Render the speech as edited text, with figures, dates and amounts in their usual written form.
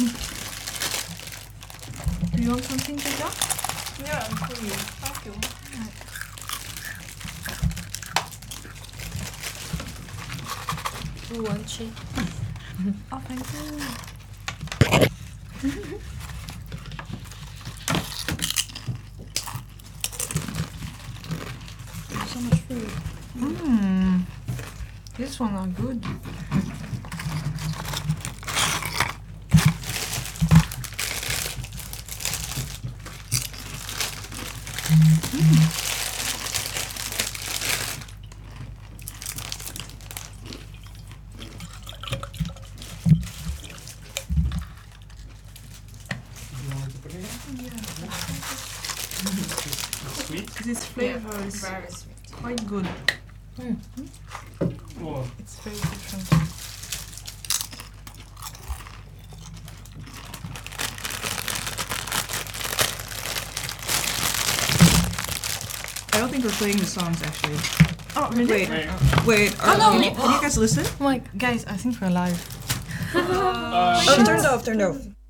Do you want something, Jaja? Yeah, I'm for you. Thank you. Who wants it? Oh, thank you. So much food. Mmm. This one are good. Sweet? This flavor is Very sweet. quite good. Oh, It's very different. I don't think we're playing the songs actually. Oh, really? Wait. Can you guys listen? Oh my, guys, I think we're live. Oh, turned off.